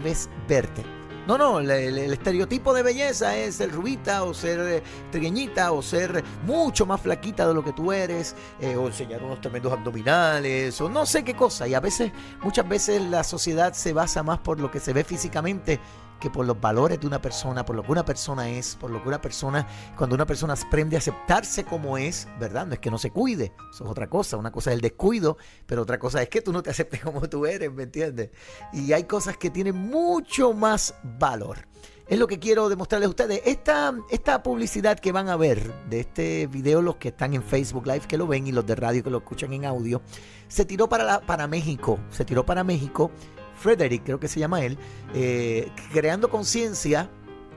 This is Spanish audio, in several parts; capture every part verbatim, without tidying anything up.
debes verte. No, no, el, el, el estereotipo de belleza es ser rubita o ser eh, trigueñita o ser mucho más flaquita de lo que tú eres, eh, o enseñar unos tremendos abdominales o no sé qué cosa. Y a veces, muchas veces la sociedad se basa más por lo que se ve físicamente que por los valores de una persona, por lo que una persona es, por lo que una persona, cuando una persona aprende a aceptarse como es, ¿verdad? No es que no se cuide, eso es otra cosa. Una cosa es el descuido, pero otra cosa es que tú no te aceptes como tú eres, ¿me entiendes? Y hay cosas que tienen mucho más valor. Es lo que quiero demostrarles a ustedes. Esta, esta publicidad que van a ver de este video, los que están en Facebook Live que lo ven y los de radio que lo escuchan en audio, se tiró para, la, para México, se tiró para México. Frederick, creo que se llama él, eh, creando conciencia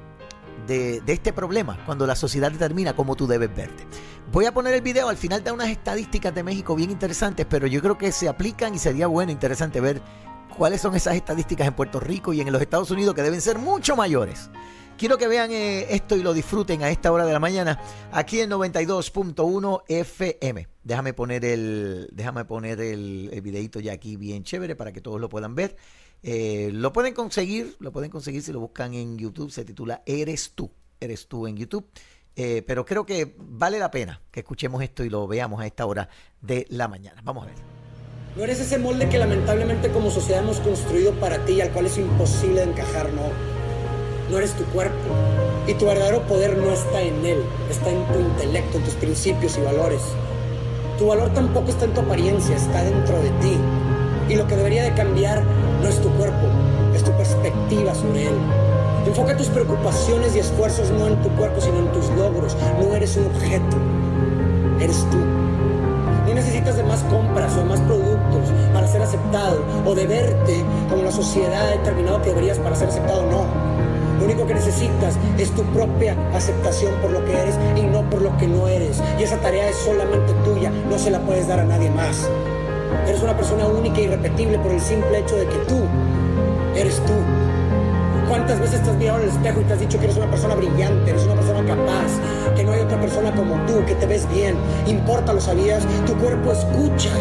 de, de este problema, cuando la sociedad determina cómo tú debes verte. Voy a poner el video, al final da unas estadísticas de México bien interesantes, pero yo creo que se aplican y sería bueno, interesante ver cuáles son esas estadísticas en Puerto Rico y en los Estados Unidos, que deben ser mucho mayores. Quiero que vean eh, esto y lo disfruten a esta hora de la mañana, aquí en noventa y dos punto uno F M. Déjame poner el, déjame poner el, el videito ya aquí bien chévere para que todos lo puedan ver. Eh, lo pueden conseguir, lo pueden conseguir si lo buscan en YouTube. Se titula Eres tú, Eres tú en YouTube. Eh, pero creo que vale la pena que escuchemos esto y lo veamos a esta hora de la mañana. Vamos a ver. No eres ese molde que lamentablemente como sociedad hemos construido para ti y al cual es imposible de encajar, no. No eres tu cuerpo. Y tu verdadero poder no está en él, está en tu intelecto, en tus principios y valores. Tu valor tampoco está en tu apariencia, está dentro de ti. Y lo que debería de cambiar no es tu cuerpo, es tu perspectiva sobre él. Enfoca tus preocupaciones y esfuerzos no en tu cuerpo, sino en tus logros. No eres un objeto, eres tú. No necesitas de más compras o de más productos para ser aceptado, o de verte como la sociedad ha determinado que deberías para ser aceptado, no. Lo único que necesitas es tu propia aceptación por lo que eres y no por lo que no eres. Y esa tarea es solamente tuya, no se la puedes dar a nadie más. Eres una persona única e irrepetible por el simple hecho de que tú eres tú. ¿Cuántas veces te has mirado en el espejo y te has dicho que eres una persona brillante, eres una persona capaz, que no hay otra persona como tú, que te ves bien? Importa, ¿lo sabías? Tu cuerpo escucha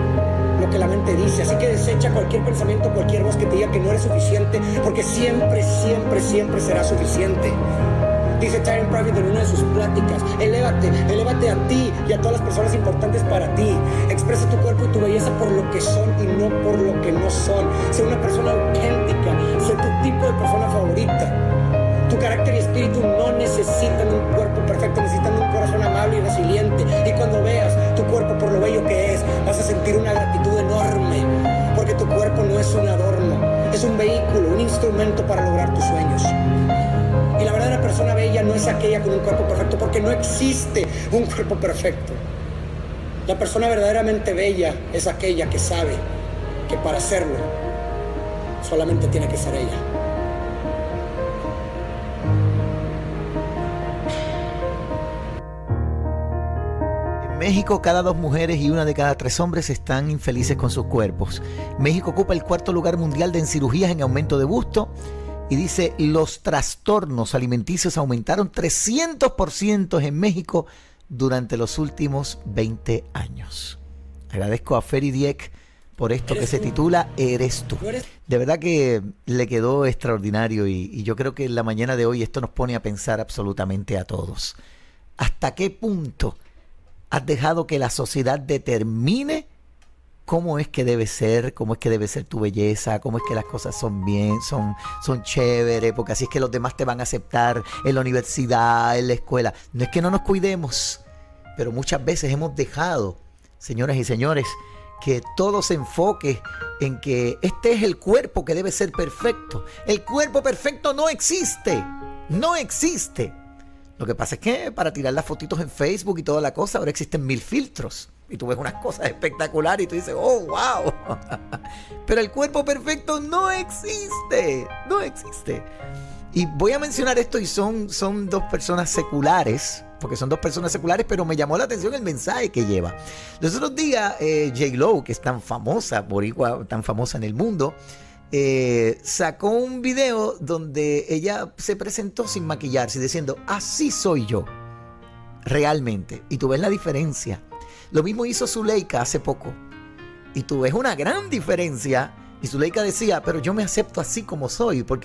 lo que la mente dice, así que desecha cualquier pensamiento, cualquier voz que te diga que no eres suficiente, porque siempre, siempre, siempre serás suficiente. Dice Tyron Private en una de sus pláticas: elévate, elévate a ti y a todas las personas importantes para ti. Expresa tu cuerpo y tu belleza por lo que son y no por lo que no son. Sé una persona auténtica, sé tu tipo de persona favorita. Tu carácter y espíritu no necesitan un cuerpo perfecto, necesitan un corazón amable y resiliente. Y cuando veas tu cuerpo por lo bello que es, vas a sentir una gratitud enorme, porque tu cuerpo no es un adorno, es un vehículo, un instrumento para lograr tus sueños. Y la verdadera persona bella no es aquella con un cuerpo perfecto, porque no existe un cuerpo perfecto. La persona verdaderamente bella es aquella que sabe que para serlo solamente tiene que ser ella. En México, cada dos mujeres y una de cada tres hombres están infelices con sus cuerpos. México ocupa el cuarto lugar mundial en cirugías en aumento de busto. Y dice, los trastornos alimenticios aumentaron trescientos por ciento en México durante los últimos veinte años. Agradezco a Ferry Dieck por esto que se titula Eres tú. De verdad que le quedó extraordinario y, y yo creo que en la mañana de hoy esto nos pone a pensar absolutamente a todos. ¿Hasta qué punto has dejado que la sociedad determine cómo es que debe ser, cómo es que debe ser tu belleza, cómo es que las cosas son bien, son, son chéveres, porque así es que los demás te van a aceptar en la universidad, en la escuela? No es que no nos cuidemos, pero muchas veces hemos dejado, señoras y señores, que todo se enfoque en que este es el cuerpo que debe ser perfecto. El cuerpo perfecto no existe, no existe. Lo que pasa es que para tirar las fotitos en Facebook y toda la cosa, ahora existen mil filtros. Y tú ves unas cosas espectaculares y tú dices, oh, wow. Pero el cuerpo perfecto no existe, no existe. Y voy a mencionar esto y son, son dos personas seculares, porque son dos personas seculares, pero me llamó la atención el mensaje que lleva. Los otros días, eh, J-Lo, que es tan famosa, boricua, tan famosa en el mundo, eh, sacó un video donde ella se presentó sin maquillarse, diciendo, así soy yo, realmente. Y tú ves la diferencia. Lo mismo hizo Zuleika hace poco. Y tú ves una gran diferencia Y Zuleika decía, pero yo me acepto así como soy, porque